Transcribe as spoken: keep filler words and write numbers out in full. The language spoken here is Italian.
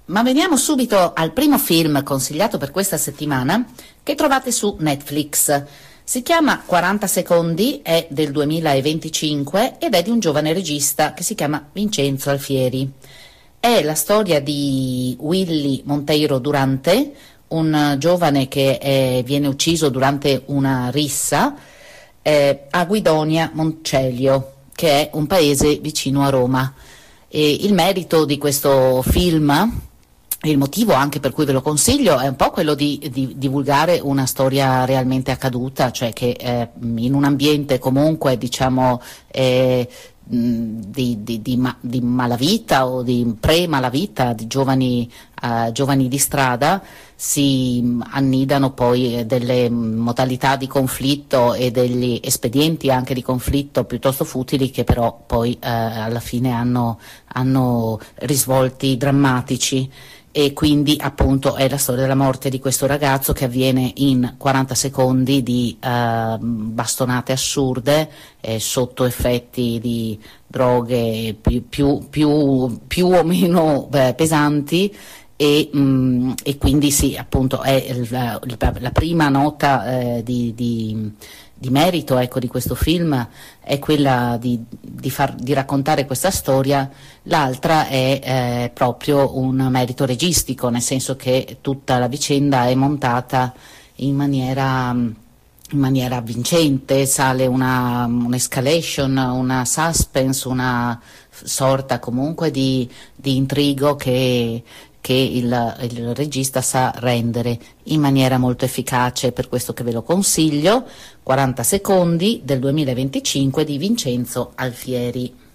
Ma veniamo subito al primo film consigliato per questa settimana che trovate su Netflix. Si chiama quaranta secondi, è del duemilaventicinque ed è di un giovane regista che si chiama Vincenzo Alfieri. È la storia di Willy Monteiro Durante, un giovane che eh, viene ucciso durante una rissa eh, a Guidonia Moncelio, che è un paese vicino a Roma. E il merito di questo film, il motivo anche per cui ve lo consiglio, è un po' quello di, di divulgare una storia realmente accaduta, cioè che eh, in un ambiente comunque diciamo eh, di, di, di, ma, di malavita o di pre-malavita, di giovani, eh, giovani di strada, si annidano poi delle modalità di conflitto e degli espedienti anche di conflitto piuttosto futili, che però poi eh, alla fine hanno, hanno risvolti drammatici. E quindi appunto è la storia della morte di questo ragazzo che avviene in quaranta secondi di eh, bastonate assurde eh, sotto effetti di droghe più, più, più, più o meno eh, pesanti. E, mh, e quindi sì, appunto è la, la prima nota eh, di, di, di merito, ecco, di questo film è quella di, di, far, di raccontare questa storia. L'altra è eh, proprio un merito registico, nel senso che tutta la vicenda è montata in maniera in maniera vincente, sale una un'escalation, una suspense, una sorta comunque di, di intrigo che che il, il regista sa rendere in maniera molto efficace, per questo che ve lo consiglio. quaranta secondi del duemilaventicinque di Vincenzo Alfieri.